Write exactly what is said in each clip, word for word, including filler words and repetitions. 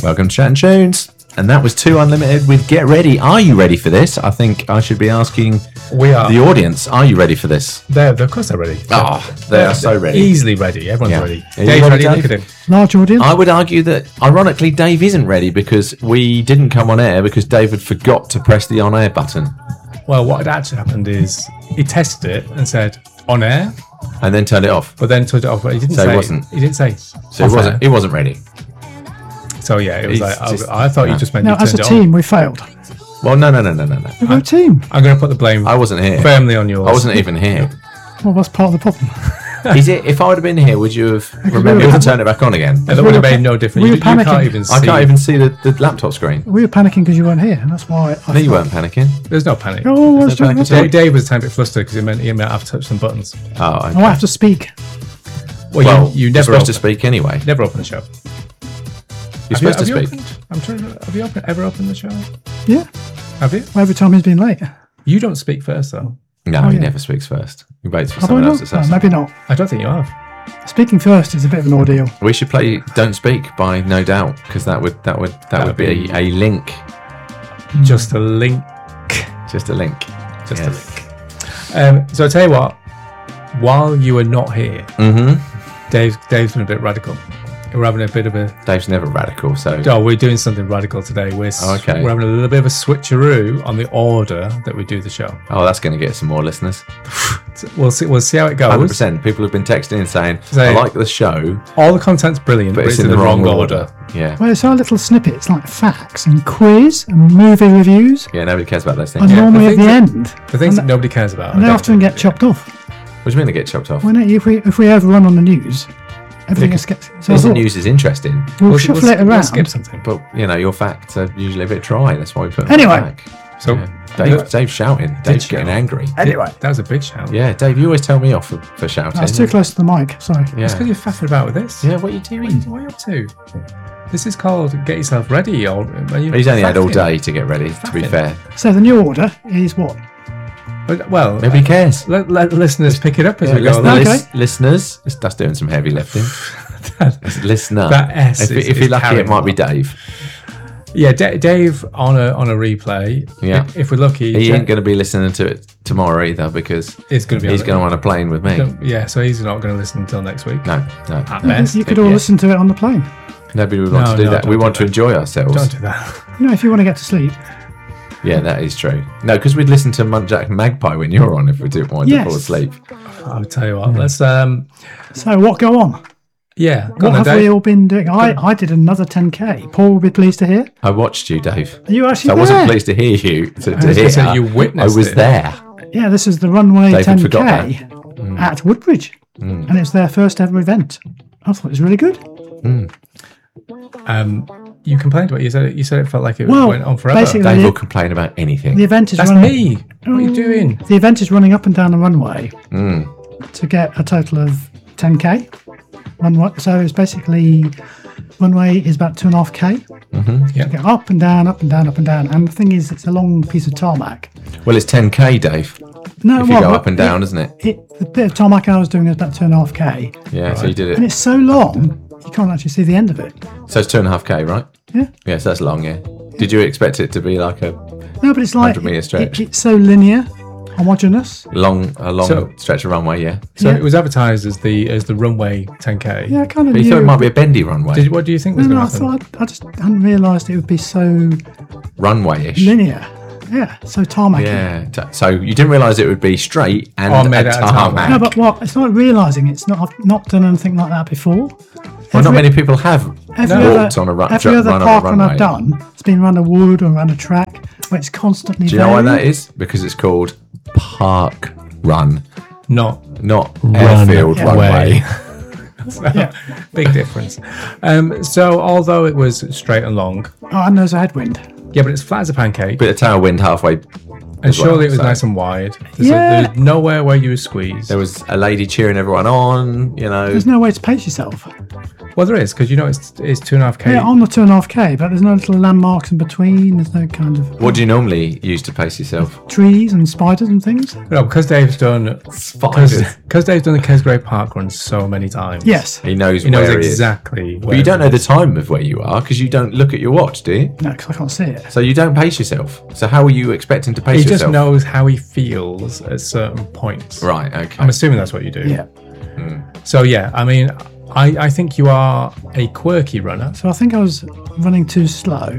Welcome to Chat and Tunes. And that was Two Unlimited with Get Ready. Are you ready for this? I think I should be asking we are. the audience, are you ready for this? They're, of course they're ready. Oh, they they're, are so ready. Easily ready. Everyone's Yeah. ready. Are you Dave's ready, ready. Dave? Look at him. Large audience. I would argue that, ironically, Dave isn't ready because we didn't come on air because David forgot to press the on air button Well, what had actually happened is he tested it and said on air, and then turned it off. but then turned it off. But he didn't So he say. wasn't. He didn't say. So he off wasn't, air. he wasn't ready. So yeah, it was He's like just- I, I thought no. you just meant Now, you as a turned it team, on. we failed. Well, no, no, no, no, no, no. We're a team. I'm going to put the blame I wasn't here. firmly on yours. I wasn't even here. Well, that's part of the problem. Is it? If I would have been here, would you have remembered to turn it back on again? And that would have made no difference. we You, were you can't panicking. even see. I can't even see the, the laptop screen. We were panicking because you weren't here, and that's why. I No, you thought- weren't panicking. There's no panic. Oh, There's that's no right, panic that's at all. Dave, Dave was a tiny bit flustered because he meant he meant I have to touch some buttons. Oh, okay. Oh, I have to speak. Well, Well, you, you you're never supposed to open, speak anyway. never open the show. You're Have you- supposed to have you speak. opened- I'm trying to. Have you open, ever opened the show? Yeah. Have you? Well, every time he's been late. You don't speak first though. No, Oh, he yeah. never speaks first. He waits for Have I someone not? else to say Oh, something. maybe not. I don't think you have. Speaking first is a bit of an ordeal. We should play "Don't Speak" by No Doubt because that would that would that, That would would be be- a, a link, Just a link. just a link. Just Yes. a link. Um, so I tell you what. While you were not here, Mm-hmm. Dave, Dave's been a bit radical. We're having a bit of a. Dave's never radical, so Oh, we're doing something radical today. We're s- Oh, okay. we're having a little bit of a switcheroo on the order that we do the show. oh, that's going to get some more listeners. So we'll see. We'll see how it Hundred goes. percent. People have been texting in saying, Say- "I like the show, All the content's brilliant, but it's in the wrong order." Yeah, Well, it's our little snippets like facts and quiz and movie reviews. yeah. Nobody cares about those And things. Yeah, normally the at the things end, The things And that nobody cares about. and they I don't often think- get chopped off. What do you mean they get chopped off? When it, if we if we overrun on the news, everything gets gets. So I Isn't thought, news is interesting, we'll, We'll, shuffle we'll, it we'll around. skip something. but you know your facts are usually a bit dry. That's why we put them Anyway. back. So Yeah. Dave, Dave's shouting. Dave's you? getting angry. Anyway, that was a big shout. Yeah, Dave, you always tell me off for, for shouting. that's too close to the mic. Sorry. Yeah. It's because you're faffing about with this. Yeah, what are you doing? What are you up to? This is called get yourself ready. Or, are you He's only had all faffing? day to get ready, to be Faffing. fair. So the new order is what? But, well, Maybe he cares. let, let listeners pick it up as Yeah, we go listener, along. Okay. lis- listeners, it's- that's doing some heavy lifting. It's listener. That S if, is- if is you're lucky, it carrying might be on. Dave. Yeah, D- Dave on a on a replay. Yeah. If, if we're lucky, He Ja- ain't going to be listening to it tomorrow either because It's going to be. he's on going to want to plane with me. the- Yeah, so he's not going to listen until next week. No, no. At You- best. you could all yeah. listen to it on the plane. Nobody would want No, to do no, that. don't We do want to that. enjoy ourselves. Don't do that. You know, if you want to get to sleep. Yeah, that is true. No, because we'd listen to Muntjac Magpie when you're on if we didn't want Yes. to fall asleep. I'll tell you what. Let's. Um. So what go on? Yeah. Go What on, have then, we Dave. all been doing? I, I did another ten K. Paul will be pleased to hear. I watched you, Dave. Are you actually So I there? wasn't pleased to hear you. To, to was gonna hear. say you witnessed I was it. there. Yeah, this is the Runway David ten forgot K at Woodbridge. And it's their first ever event. I thought it was really good. Um. You complained about it. You said it. You said it felt like it Well, went on forever. basically- Dave the- will complain about anything. The event is That's running. me. What are you doing? The event is running up and down the runway Mm. to get a total of ten K. Runway, so it's basically runway is about two and a half K. Yeah. Get up and down, up and down, up and down. And the thing is, it's a long piece of tarmac. Well, it's ten K, Dave. No, If you well, go up and down, it, isn't it? it, the bit of tarmac I was doing is about two and a half K, Yeah, so you did and it. it's so long you can't actually see the end of it. So it's two and a half K, right? Yeah. Yeah, so that's long, yeah. Did you expect it to be like a No, but it's like one hundred metre stretch. it- it's so linear, homogeneous. long, a long So- stretch of runway? Yeah. So Yeah. it was advertised as the as the runway ten K. Yeah, I kind of But you knew. thought it might be a bendy runway, Did, what do you think was no, no, going I to happen? thought I just hadn't realised it would be so runway-ish. linear. Yeah, so tarmac. Yeah. T- So you didn't realise it would be straight and Oh, a made out of tarmac. tarmac. No, but what? It's not realising it's not. I've not done anything like that before. Well, not Every- many people have Every walked other, on a run, every ju- other run on a park run runway. I've done, it's been around a wood or around a track where it's constantly. Do you know why that varied. is? Because it's called park run, Not not Run airfield Yeah. runway. So, Yeah. big difference. Um, so although it was straight and long, Oh, and there's a headwind. yeah, but it's flat as a pancake. Bit of tailwind halfway And as well, surely it was so nice and wide. There's, Yeah. a, there's nowhere where you were squeezed. There was a lady cheering everyone on. You know, There's no way to pace yourself. Well, there is, because you know it's it's two and a half k. Yeah, on the two and a half k, but there's no little landmarks in between. There's no kind of what do you normally use to pace yourself? trees and spiders and things. No, because Dave's done Spiders. because Dave's done the Kesgrave Park run so many times. Yes. He knows he knows where he is. exactly. Where But you don't know the time of where you are because you don't look at your watch, do you? No, because I can't see it. So you don't pace yourself. So how are you expecting to pace He just yourself? knows how he feels at certain points. Right. Okay. I'm assuming that's what you do. Yeah. So yeah, I mean, I I think you are a quirky runner. So I think I was running too slow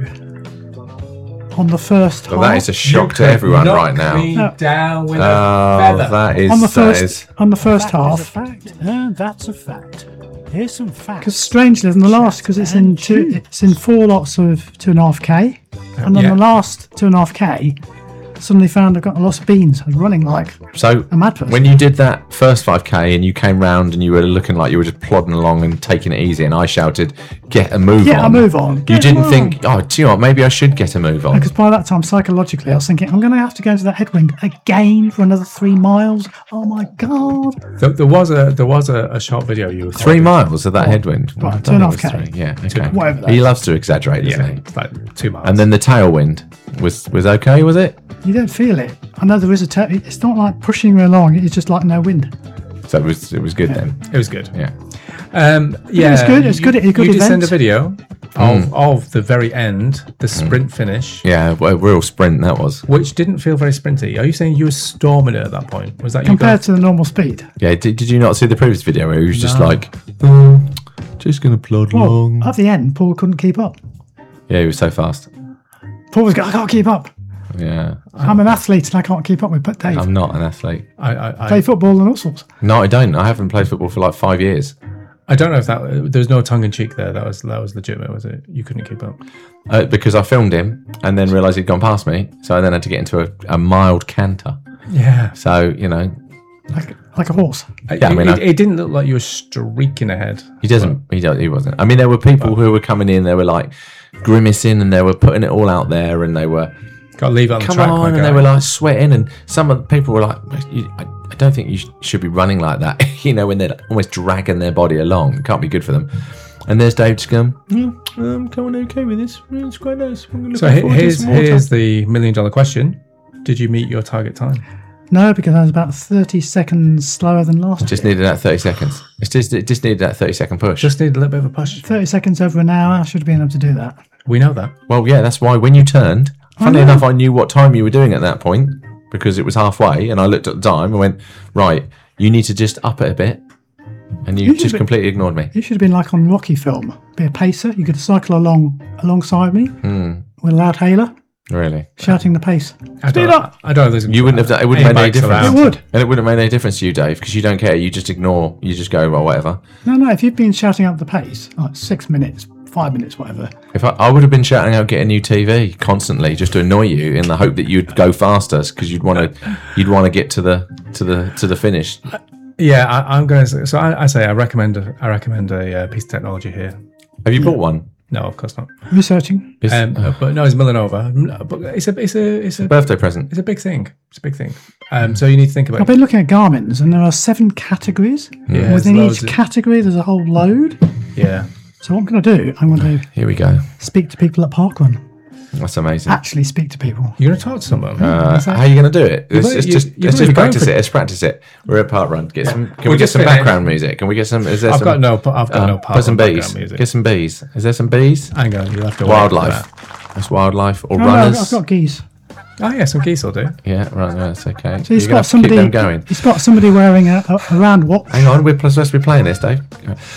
on the first Well, half. that is a shock You to could everyone knock right now. me No. down with Oh, a feather. that is on the that first is. on the first That is a half. fact. Uh, that's a fact. Here's some facts. Because strangely, in the last, because it's in two, it's in four lots of two and a half k, and then Yeah. the last two and a half k, suddenly found I've got lots of beans. I was running like So a mad person. when you did that first five K and you came round and you were looking like you were just plodding along and taking it easy, and I shouted, "Get a move Get on!" a move on. You Get a didn't move think, "Oh, do you know what? Maybe I should get a move on." Because by that time, psychologically, I was thinking, I'm going to have to go into that headwind again for another three miles. Oh my god! There, there was a there was a, a short video you were Three miles of that headwind. right, I don't two and a know half if K. it's three. Yeah, okay. whatever that He is. loves to exaggerate, doesn't Yeah, he? it's like two miles. And then the tailwind was was okay, was it? You don't feel it. I know there is a. Te- it's not like pushing me along. It's just like no wind. So it was it was good then. it was good. Yeah. Um, yeah, was good, it was you, good at a good You did send a event. video of, of the very end, the sprint finish, Yeah, well, a real sprint that was. which didn't feel very sprinty. Are you saying you were storming it at that point? Was that you Compared got, to the normal speed. Yeah, did, did you not see the previous video where he was just No. like, "Oh, just gonna plod Well, along"? at the end, Paul couldn't keep up. Yeah, he was so fast. Paul was going, I can't keep up. Yeah, I'm an athlete and I can't keep up with but Dave. I'm not an athlete. I, I, Play I, football and all sorts. No, I don't. I haven't played football for like five years. I don't know if that there was no tongue in cheek there. That was that was legitimate, was it? You couldn't keep up. Uh, because I filmed him and then realised he'd gone past me. So I then had to get into a, a mild canter. Yeah, So, you know, Like, like a horse. Yeah, I it, mean, it, I- it didn't look like you were streaking ahead. he doesn't, he, don't, he wasn't. I mean, there were people who were coming in, they were like grimacing and they were putting it all out there and they were, Got to leave it on the come track. on, my and guy. they were like sweating. And some of the people were like, you, I, I don't think you sh- should be running like that, you know, when they're almost dragging their body along. It can't be good for them. And there's Dave just going, yeah, I'm going okay with this. Yeah, it's quite nice. I'm looking So he- forward to here's some more here's time." the million dollar question: did you meet your target time? No, because I was about thirty seconds slower than last Just year. needed that thirty seconds. It's just, it just needed that thirty second push. Just need a little bit of a push. thirty seconds over an hour. I should have been able to do that. We know that. Well, yeah, that's why when you turned, funny know. enough, I knew what time you were doing at that point because it was halfway, and I looked at the time and went, right, you need to just up it a bit, and you You should just be- completely ignored me. You should have been like on Rocky film. Be a pacer. You could cycle along alongside me Hmm. with a loud hailer Really, shouting the pace. I Speed don't, up. I don't know. There's you wouldn't have done. It wouldn't have made any bikes difference. allowed. It would. and it wouldn't have made any difference to you, Dave, because you don't care. You just ignore. You just go, well, whatever. No, no. If you've been shouting up the pace, like six minutes, five minutes, whatever. If I, I would have been shouting out, get a new T V constantly, just to annoy you, in the hope that you'd go faster, because you'd want to, you'd want to get to the to the to the finish. Yeah, I, I'm going to. So I, I say I recommend. A, I recommend a uh, piece of technology here. Have you bought one? No, of course not. Researching. It's Um, but no, it's Millanova. No, But it's a, it's a, it's a, birthday present. it's a big thing. It's a big thing. Um, so you need to think about. I've been looking at Garmin's, and there are seven categories. Yeah, Within there's each loads of- category, there's a whole load. Yeah. So what I'm going to do, I'm going to Here we go. speak to people at Parkrun. That's amazing. Actually, speak to people. You're going to talk to someone. Uh, how are you going to do it? Let's, got- let's you- just you've let's already just gone practice for- it. Let's practice it. We're at Park Run. Get some. Can We'll we get just some finish. background music? Can we get some? Is there I've some? got no. I've got uh, no put power some background bees. music. Get some bees. Is there some bees? Hang on, you'll have to wait for Wildlife. That's wildlife or Oh, no, runners. I've got geese. that. Oh yeah, some geese will do. Yeah, right. No, that's okay. So he's You're gonna got have to keep somebody. them going. He's got somebody wearing a, a, a round watch. Hang on, we're supposed to be playing this, Dave.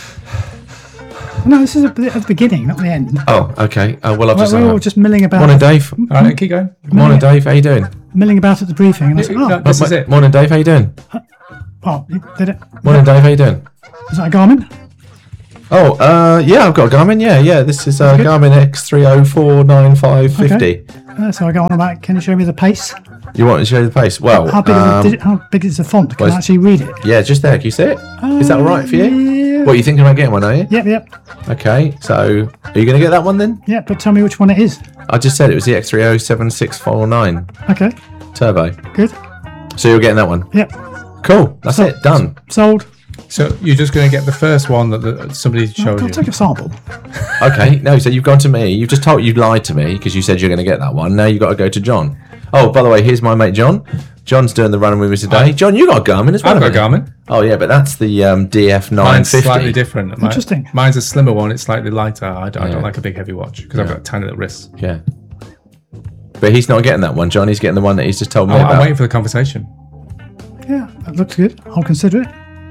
No, this is at the, at the beginning, not the end. Oh, okay. Uh, well, I've We're, just. we're all Uh, just milling about. morning, Dave. All right, keep going. Morning, Dave. How you doing? Milling about at the briefing, and I said, No, "Oh, this is it. Morning, Dave. How you doing? oh, you did it. Morning, Dave. How you doing? Is that a Garmin? Oh, uh, yeah, I've got a Garmin. Yeah, yeah. This is uh, Good. Garmin X three oh four nine five five Okay. zero. Uh, so I go on about. Can you show me the pace? You want to show the pace? Well, How big? um, is, the, how big is the font? Can well, I actually read it? yeah, just there. Can you see it? Is that all right for you? Yeah. What, you thinking about getting one, are you? Yep, yep, Okay, so are you going to get that one then? yep. But tell me which one it is. I just said it was the X three oh seven six four nine. Okay. Turbo. Good. So you're getting that one. Yep. Cool. That's So- it. Done. Sold. So you're just going to get the first one that the, somebody showed I'll you. take a sample. Okay. No. So you've gone to me. You've just told you lied to me because you said you're going to get that one. Now you've got to go to John. Oh, by the way, here's my mate John. John's doing the running with me today. John, you got a Garmin as well. I've got a haven't you? Garmin. Oh yeah, but that's the um, D F nine Mine's fifty. slightly different. Mi- Interesting. Mine's a slimmer one. It's slightly lighter. I don't, I Yeah. don't like a big heavy watch because I've got tiny little wrists. Yeah. But he's not getting that one, John. He's getting the one that he's just told me I'm, about. I'm waiting for the conversation. Yeah, that looks good. I'll consider it.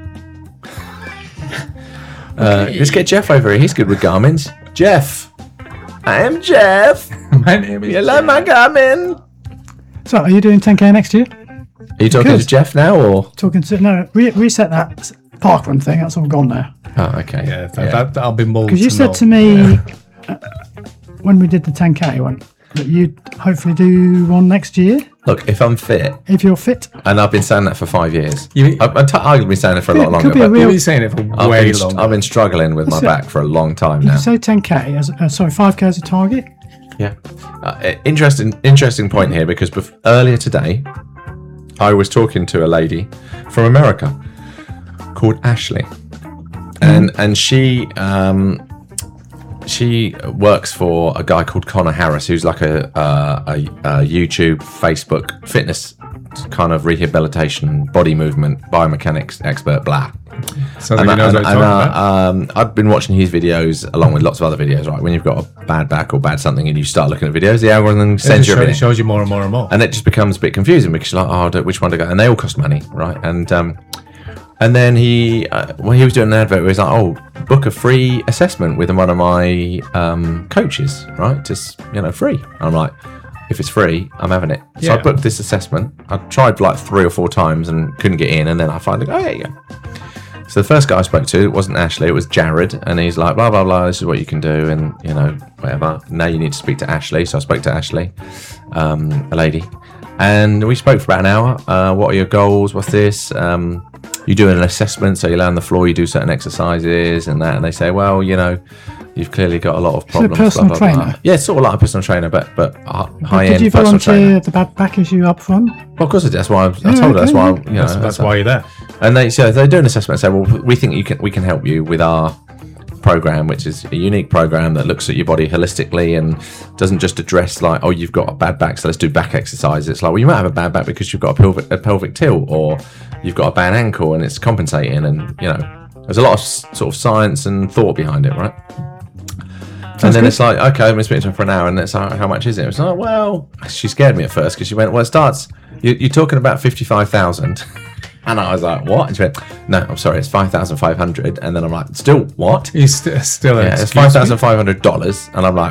Uh, let's get Jeff over here. He's good with Garmin's. Jeff. I am Jeff. My name is You love my Garmin. So, are you doing ten K next year? Are you talking Good. to Jeff now or? Talking to no, re- reset that park run thing. That's all gone now. Oh, okay. Yeah, that, That, that'll be mulled. Because you to said know. to me uh, when we did the ten K one that you'd hopefully do one next year Look, if I'm fit, if you're fit. and I've been saying that for five years. You- I've, I've, t- I've been saying it for a Could- lot could longer. be a But real- You've been saying it for I've, way been, longer. I've been struggling with my That's it. back for a long time Did now. you say ten K as uh, sorry five K as a target? Yeah. Uh, interesting, interesting point here because bef- earlier today, I was talking to a lady from America called Ashley, and and she um, she works for a guy called Connor Harris, who's like a, uh, a, a YouTube, Facebook fitness kind of rehabilitation, body movement, biomechanics expert, blah. Sounds And, like he knows and- what he's and, talking uh, about. um, I've been watching his videos along with lots of other videos, right? When you've got a bad back or bad something and you start looking at videos, the algorithm It sends just you show- it everything. shows you more and more and more. And it just becomes a bit confusing because you're like, oh, I don't- which one to go? And they all cost money, right? And um, and then he, uh, well, he was doing an advert where he's like, oh, book a free assessment with one of my um, coaches, right? Just, you know, free. I'm like, if it's free, I'm having it. So I Yeah. booked this assessment. I tried like three or four times and couldn't get in. And then I finally go, oh, yeah, yeah. So the first guy I spoke to, it wasn't Ashley, it was Jared. And he's like, blah, blah, blah, this is what you can do. And, you know, whatever. Now you need to speak to Ashley. So I spoke to Ashley, um, a lady. And we spoke for about an hour. Uh, what are your goals? What's this? Um, you do an assessment. So you lay on the floor, you do certain exercises and that. And they say, well, you know, you've clearly got a lot of problems. personal blah, blah, blah. trainer? Yeah, it's sort of like a personal trainer, but but high Did end you personal trainer. volunteer the bad back issue up front? Well, of course I did. That's why I, I Yeah, told her. That's okay, why I, yeah. you know. That's, that's why you're there. And they so they do an assessment and say, well, we think you can we can help you with our program, which is a unique program that looks at your body holistically and doesn't just address like, oh, you've got a bad back, so let's do back exercise. It's like, well, you might have a bad back because you've got a pelvic, a pelvic tilt, or you've got a bad ankle and it's compensating, and you know, there's a lot of s- sort of science and thought behind it, right? And then good. it's like, okay, I've been speaking to her for an hour, and it's like, how much is it? It's like, well, she scared me at first because she went, well, it starts, you, you're talking about fifty-five thousand. And I was like, what? And she went, no, I'm sorry, it's five thousand five hundred. And then I'm like, still what? He's st- still an Yeah, it's excuse five thousand five hundred dollars. And I'm like,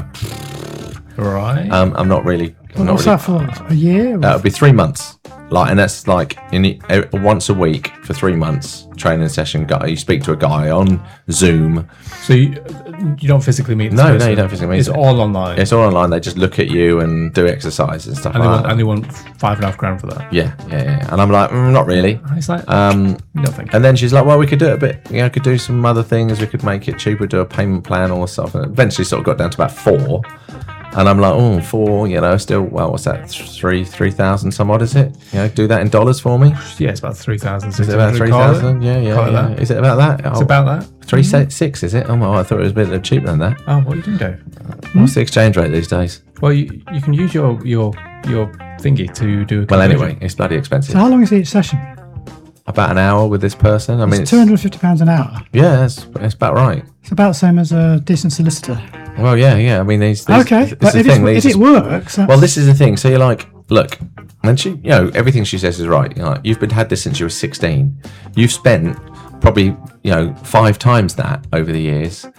me. Right. um, I'm not really, I'm not What's really. that for? A year? That would be three months. Like, and that's like in the, uh, once a week for three months training session. Guy, you speak to a guy on Zoom. so you, you don't physically meet this No, no, person? you don't physically meet It's them. all online. It's all online. They just look at you and do exercises and stuff and, they like want, that. and they want five and a half grand for that. Yeah, yeah, yeah. And I'm like, mm, not really. It's like, Um, no thank you. And then she's like, well, we could do it a bit, you know, could do some other things. We could make it cheaper, do a payment plan or stuff. And eventually sort of got down to about four. And I'm like, oh, four, you know, still, well, what's that? Three, three thousand some odd, is it? You know, do that in dollars for me. Yeah, it's about three thousand. Is it about three thousand? Yeah, yeah, Call it yeah. that. Is it about that? It's Oh, about that. three se- six, is it? Oh, my, I thought it was a bit cheaper than that. Oh, what are you doing, Dave? What's the exchange rate these days? Well, you, you can use your your your thingy to do a Well, conversion. anyway, it's bloody expensive. So how long is each session? About an hour with this person. I mean, It's it's, two hundred fifty pounds an hour. yeah, it's, it's about right. It's about the same as a decent solicitor. Well, yeah, yeah. I mean, these. these Okay, it's but the if, thing, it's, these if it works, that's, Well, this is the thing. So you're like, look, and she, you know, everything she says is right. You're like, you've been had this since you were sixteen. You've spent probably, you know, five times that over the years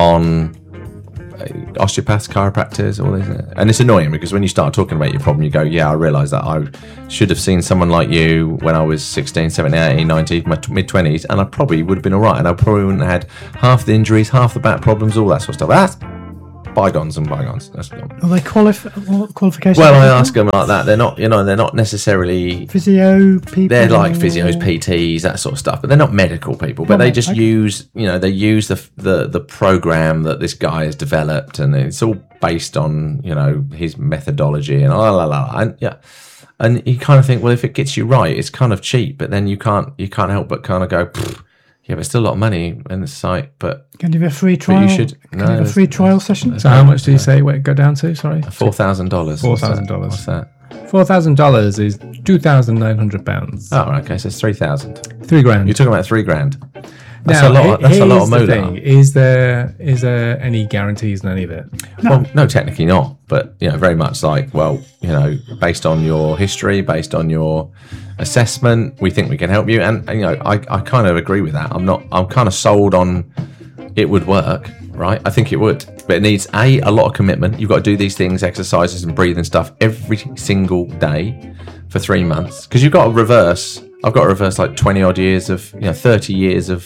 on uh, osteopaths, chiropractors, all this. And it's annoying because when you start talking about your problem, you go, yeah, I realise that I should have seen someone like you when I was sixteen, seventeen, eighteen, nineteen, my mid twenties, and I probably would have been all right. And I probably wouldn't have had half the injuries, half the back problems, all that sort of stuff. That's bygones and bygones. That's gone. are they qualif- qualifications? Well, I people? ask them like that. They're not, you know, they're not necessarily. physio people. They're like physios, P Ts, that sort of stuff, but they're not medical people. But they Right, just okay. use, you know, they use the the the program that this guy has developed, and it's all based on, you know, his methodology and la la la. And yeah, And you kind of think, well, if it gets you right, it's kind of cheap, but then you can't you can't help but kind of go, yeah, but it's still a lot of money in the site. But Can you have a free trial? you should- Can no, you have a there's- free trial session? So how much do you say it go down to? Sorry, four thousand dollars. four thousand dollars. What's that? Four thousand dollars is two thousand nine hundred pounds. Oh, right, okay, so it's three thousand. Three grand. You're talking about three grand. That's Now, a lot. he- That's a lot of here's the moolah. thing. Is there is there any guarantees in any of it? Well, no, technically not, but you know, very much like, well, you know, based on your history, based on your assessment, we think we can help you, and, and you know, I, I kind of agree with that. I'm not, I'm kind of sold on it would work, right? I think it would, but it needs a a lot of commitment. You've got to do these things, exercises and breathing stuff every single day for three months because you've got to reverse. I've got to reverse like twenty odd years of, you know, thirty years of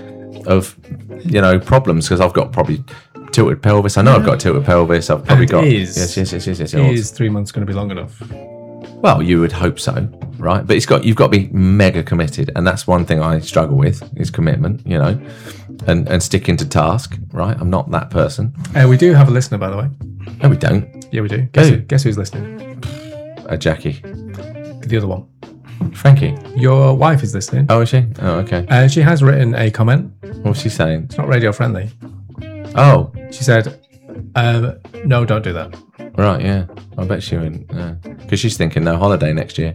of you know problems because I've got probably tilted pelvis. I know I've got tilted pelvis. I've probably And got is- yes, yes, yes, yes, yes. yes. Is three months going to be long enough? Well, you would hope so, right? But it's got you've got to be mega committed, and that's one thing I struggle with is commitment, you know, and and sticking to task, right? I'm not that person. Uh, we do have a listener, by the way. No, we don't. Yeah, we do. Guess, Who? who, guess who's listening? Uh, Jackie, The other one. Frankie. Your wife is listening. Oh, is she? Oh, okay. Uh, she has written a comment. What's she saying? It's not radio friendly. Oh, She said, um, "No, don't do that." right, yeah. I bet she wouldn't. Because she's thinking no holiday next year.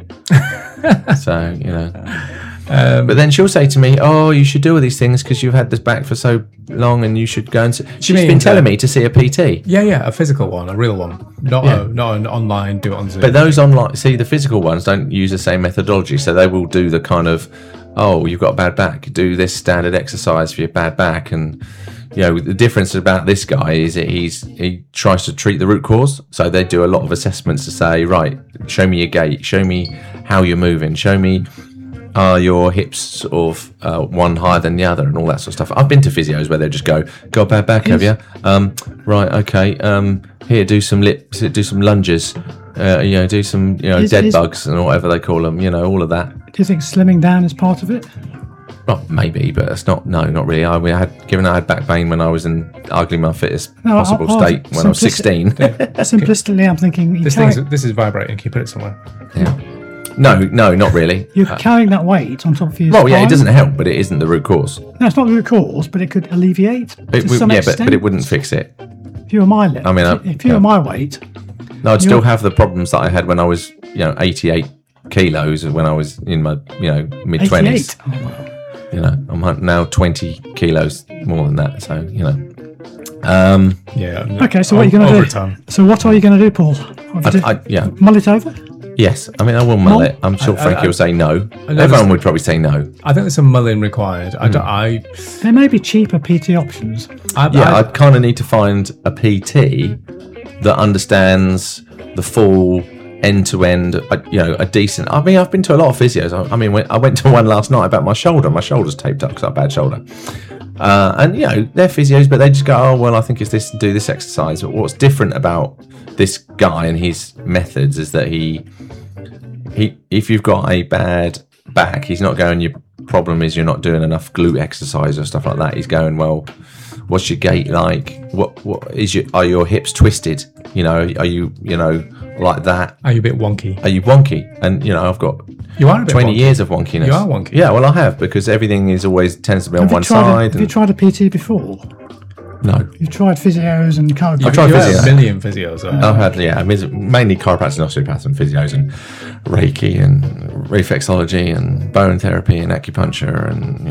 So, you know. Um, But then she'll say to me, oh, you should do all these things because you've had this back for so long and you should go and see. She's mean been telling that- me to see a P T. yeah, yeah, a physical one, a real one, not Yeah. a, not an online. Do it on Zoom. But those online, see, the physical ones don't use the same methodology. So they will do the kind of, oh, you've got a bad back, do this standard exercise for your bad back. And, you know, the difference about this guy is that he's he tries to treat the root cause. So they do a lot of assessments to say, right, show me your gait, show me how you're moving, show me are your hips sort of uh, one higher than the other and all that sort of stuff. I've been to physios where they just go, got a bad back, have you? Um, right, okay. Um, here, do some lips, do some lunges. Uh, you know, do some you know Is- dead is- bugs and whatever they call them. You know, all of that. Do you think slimming down is part of it? Well, maybe, but it's not. No, not really. I, we had given I had back pain when I was in arguably my fittest No, I- possible I- state when I was simplistic- sixteen. Simplistically, I'm thinking you this carry, thing's, this is vibrating. Can you put it somewhere? Yeah. No, no, not really. you're carrying that weight on top of your Well, yeah, it spine. doesn't help, but it isn't the root cause. No, it's not the root cause, but it could alleviate to It, would- some yeah, extent. but, but it wouldn't fix it. If you were my length, I mean, I- if you were yeah. my weight, No, I'd still You're- have the problems that I had when I was, you know, eighty-eight kilos when I was in my, you know, mid twenties. eighty-eight. Oh, wow. You know, I'm hun- now twenty kilos more than that. So, you know, um, Yeah. Okay, so what are you going to do? Overtime. So what are you going to do, Paul? Have you I, do- I, yeah, mull it over? yes. I mean, I will mull Mull? it. I'm sure I- Frankie I- will say no. know Everyone this- would probably say no. I think there's some mulling required. I don't. I. There may be cheaper P T options. I Yeah, I, I kind of need to find a P T that understands the full end-to-end, uh, you know, a decent. I mean, I've been to a lot of physios. I, I mean, when, I went to one last night about my shoulder. My shoulder's taped up because I have a bad shoulder. Uh, and you know, they're physios, but they just go, "Oh, well, I think it's this. Do this exercise." But what's different about this guy and his methods is that he, he, if you've got a bad back, he's not going. Your problem is you're not doing enough glute exercise or stuff like that. He's going, well, what's your gait like? What what is your are your hips twisted? You know, are you you know like that? are you a bit wonky? Are you wonky? And you know, I've got You are a bit twenty wonky. years of wonkiness. You are wonky. Yeah, well, I have because everything is always tends to be on Have you one tried? side. A, have you and, tried a P T before? no, You've tried physios and chiropractors. I've tried You have physio. a million physios. right? I've had yeah, I mean, mainly chiropractors and osteopaths and physios and Reiki and reflexology and bone therapy and acupuncture and you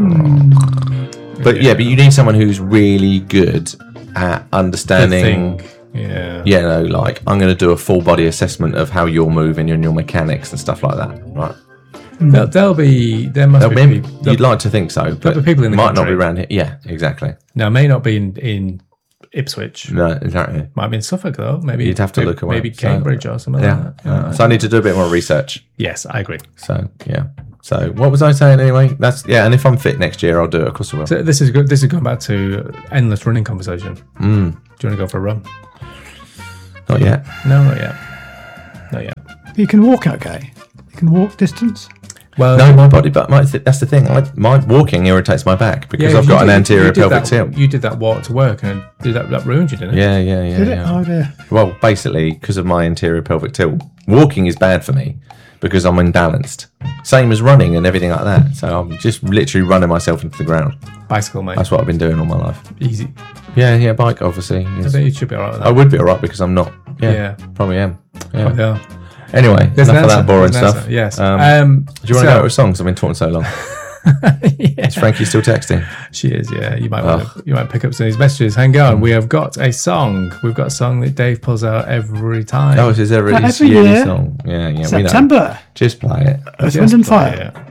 know. But yeah, but you need someone who's really good at The understanding. thing. Yeah. You know, like I'm going to do a full body assessment of how you're moving and your mechanics and stuff like that, right? There'll, there'll be. There must Now, be. maybe people- you'd like to think so, but be people in the might not be country. around here. Yeah, exactly. Now, may not be in, in Ipswich. No, exactly. Might be in Suffolk though. Maybe You'd have to maybe, look away. Maybe So- Cambridge or something Yeah. like that. yeah. So I need to do a bit more research. Yes, I agree. So yeah. So what was I saying anyway? That's yeah. And if I'm fit next year, I'll do it. Of course I will. So this is good. This is going back to endless running conversation. Mm, Do you want to go for a run? not yet. No, not yet. Not yet. You can walk okay. You can walk distance. Well, No, my body, but my th- that's the thing. I, my walking irritates my back because yeah, I've you got did- an you anterior did pelvic that, tilt. You did that walk to work, and did that, that ruined you, didn't it? Yeah, yeah, yeah, Did it? yeah. Oh dear. Well, basically, because of my anterior pelvic tilt, Walking is bad for me because I'm imbalanced. Same as running and everything like that. So I'm just literally running myself into the ground. Bicycle, mate. That's what I've been doing all my life. Easy. Yeah, yeah, bike, obviously. I Yes. think you should be alright with I that. would be alright because I'm not. Yeah, Yeah. probably am. Yeah. Yeah. Anyway, There's an enough of answer. that boring There's an stuff. answer. Yes. Um, Um, do you want to so- go with songs? I've been talking so long. yeah. Is Frankie still texting? She is, yeah. You might Oh. want to, you might pick up some of these messages. Hang on, we have got a song. We've got a song that Dave pulls out every time. Oh, it's his every, Every his yearly year. song. Yeah, yeah. We know. September, Just play it. Earth, Just Wind and play Fire. it.